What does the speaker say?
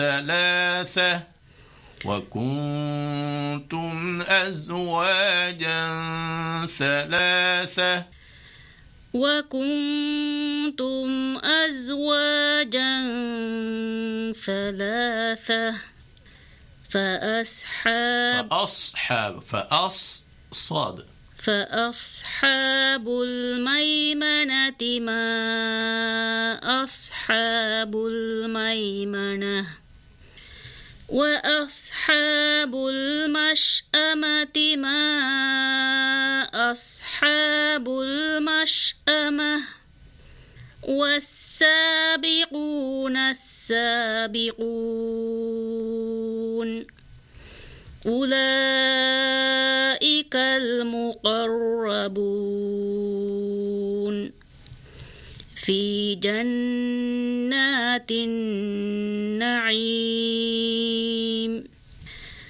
ثلاثة وكنتم أزواجا ثلاثة وكنتم أزواجا ثلاثة فأصحاب الميمنة ما أصحاب الميمنة وأصحاب المشأمة ما أصحاب المشأمة والسابقون السابقون أولئك المقربون في جنات النعيم